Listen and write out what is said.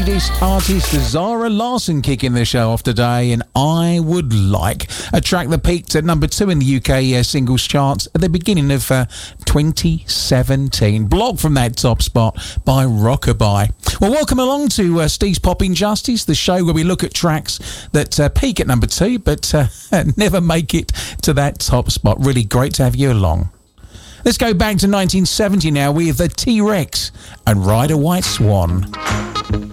Swedish artist Zara Larsson kicking the show off today, and I Would Like, a track that peaked at number 2 in the UK singles charts at the beginning of 2017. Blocked from that top spot by Rockabye. Well, welcome along to Steve's Pop Injustice, the show where we look at tracks that peak at number 2 but never make it to that top spot. Really great to have you along. Let's go back to 1970 now with the T-Rex and Ride a White Swan.